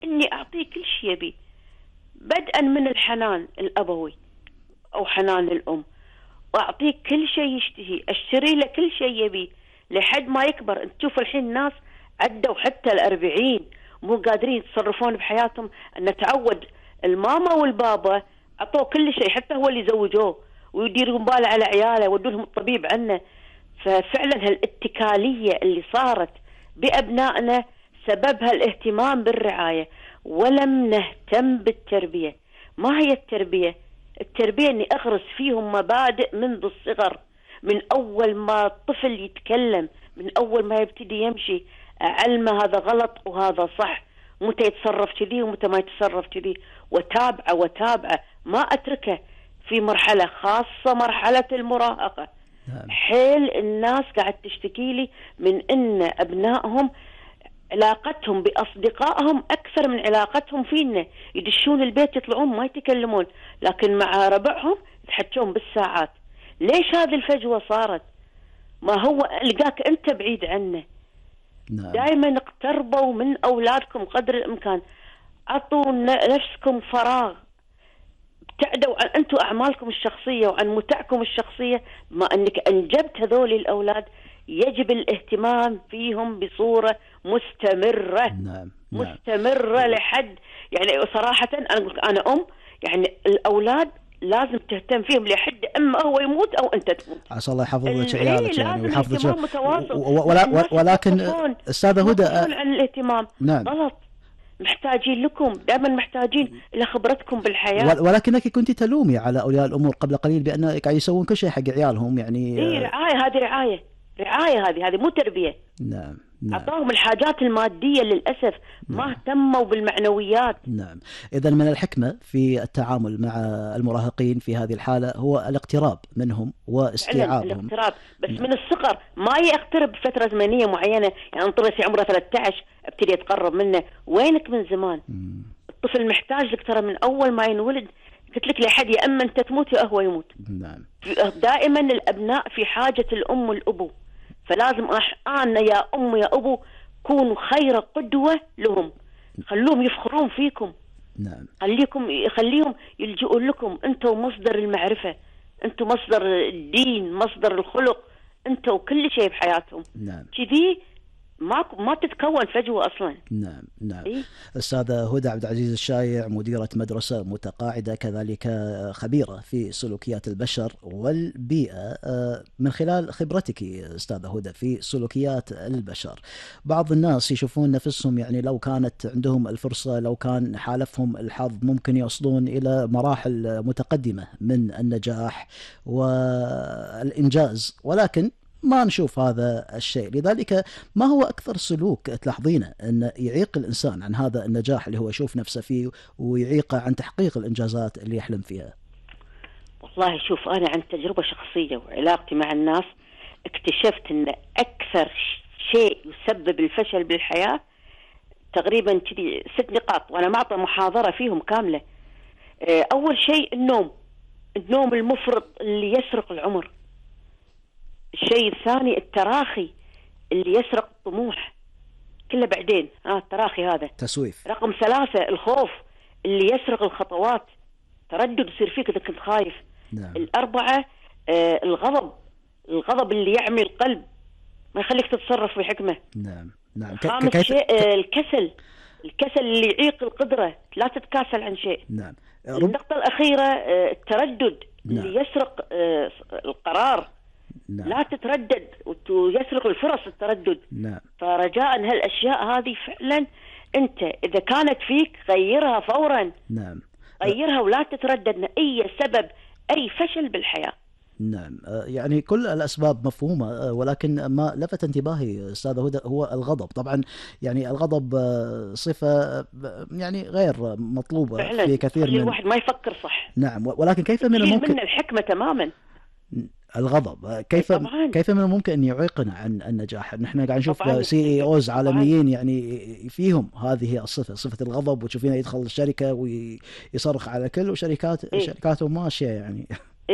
إني أعطيه كل شيء يبي، بدءا من الحنان الأبوي أو حنان الأم، وأعطيه كل شيء يشتهي، أشتري له كل شيء يبي لحد ما يكبر. أنت تشوف الحين الناس عدوا حتى 40 مو قادرين يتصرفون بحياتهم، أن تعود الماما والبابا أعطوه كل شيء، حتى هو اللي زوجوه ويديرون باله على عياله ويودونهم الطبيب عنه. ففعلا هالاتكالية اللي صارت بأبنائنا سببها الاهتمام بالرعاية، ولم نهتم بالتربية. ما هي التربية؟ التربية أني أغرس فيهم مبادئ منذ الصغر، من أول ما الطفل يتكلم، من أول ما يبتدي يمشي، أعلمه هذا غلط وهذا صح، متى يتصرف كذي ومتى ما يتصرف كذي، وتابعه ما أتركه في مرحلة خاصة مرحلة المراهقة. حيل الناس قاعد تشتكي لي من إن أبنائهم علاقتهم بأصدقائهم أكثر من علاقتهم فينا، يدشون البيت يطلعون ما يتكلمون، لكن مع ربعهم يتحجون بالساعات. ليش هذه الفجوة صارت؟ ما هو لقاك أنت بعيد عنه. دائما اقتربوا من أولادكم قدر الإمكان، أعطوا نفسكم فراغ، ابتعدوا عن أنتم أعمالكم الشخصية وعن متعكم الشخصية. ما أنك أنجبت هذول الأولاد يجب الاهتمام فيهم بصورة مستمرة. مستمرة لحد يعني صراحة أنا أم، يعني الأولاد لازم تهتم فيهم لحد أما هو يموت أو أنت تموت. عسى الله يحفظ لك عيالك يعني ويحفظ ولكن أستاذة هدى عن الاهتمام غلط. محتاجين لكم، دائما محتاجين إلى خبرتكم بالحياة. ولكنك كنت تلومي على أولياء الأمور قبل قليل بأن قاعد يسوون كل شيء حق عيالهم يعني. رعاية، هذه رعاية، هذه مو تربية. نعم. أعطاهم الحاجات المادية للأسف، ما اهتموا بالمعنويات. نعم. إذا من الحكمة في التعامل مع المراهقين في هذه الحالة هو الاقتراب منهم واستيعابهم. الاقتراب بس من الصغر، ما يقترب بفترة زمنية معينة. يعني انطر في عمره 13 ابتدي اتقرب منه، وينك من زمان؟ الطفل محتاج لك ترى من أول ما ينولد. قلت لك لحد يا أما أنت تموت يا هو يموت. نعم. دائما الأبناء في حاجة الأم والأبو، فلازم أنا يا أم يا أبو كونوا خير قدوة لهم، خلوهم يفخرون فيكم. نعم. خليهم يلجؤون لكم، أنتم مصدر المعرفة، أنتم مصدر الدين، مصدر الخلق، أنتم كل شيء بحياتهم. نعم. كذي ما تتكون فجوة أصلا. نعم. أستاذة هدى عبد العزيز الشايع، مديرة مدرسة متقاعدة، كذلك خبيرة في سلوكيات البشر والبيئة، من خلال خبرتك أستاذة هدى في سلوكيات البشر، بعض الناس يشوفون نفسهم يعني لو كانت عندهم الفرصة، لو كان حالفهم الحظ، ممكن يوصلون إلى مراحل متقدمة من النجاح والإنجاز، ولكن ما نشوف هذا الشيء. لذلك ما هو أكثر سلوك تلاحظينه أن يعيق الإنسان عن هذا النجاح اللي هو يشوف نفسه فيه ويعيقه عن تحقيق الإنجازات اللي يحلم فيها؟ والله شوف، أنا عن تجربة شخصية وعلاقتي مع الناس اكتشفت أن أكثر شيء يسبب الفشل بالحياة تقريبا كذي 6 نقاط، وأنا معطى محاضرة فيهم كاملة. أول شيء النوم المفرط اللي يسرق العمر. الشيء الثاني التراخي اللي يسرق الطموح كله بعدين، التراخي هذا تسويف. رقم 3 الخوف اللي يسرق الخطوات، تردد يصير فيك إذا كنت خايف. نعم. 4 الغضب اللي يعمي القلب ما يخليك تتصرف بحكمة. نعم. 5 شيء الكسل اللي يعيق القدرة، لا تتكاسل عن شيء. نعم. النقطة الأخيرة التردد اللي يسرق القرار. نعم. لا تتردد ويسرق الفرص التردد. نعم. فرجاء هالأشياء هذه فعلا أنت إذا كانت فيك غيرها فورا. نعم. غيرها ولا تتردد أي سبب أي فشل بالحياة. نعم. يعني كل الأسباب مفهومة، ولكن ما لفت انتباهي أستاذة هدى هو الغضب. طبعا يعني الغضب صفة يعني غير مطلوبة فعلا. في كثير من الواحد ما يفكر صح. نعم. ولكن كيف من الممكن من الحكمة تماما الغضب؟ كيف من الممكن أن يعيقنا عن النجاح؟ نحن قاعد نشوف CEOs عالميين يعني فيهم هذه الصفة، صفة الغضب، وتشوفينه يدخل الشركة ويصرخ على كل وشركاته ماشية يعني.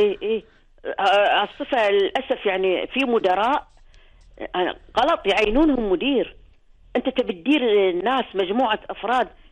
الصفة للأسف يعني في مدراء غلط يعينونهم مدير. أنت تبي تدير الناس، مجموعة أفراد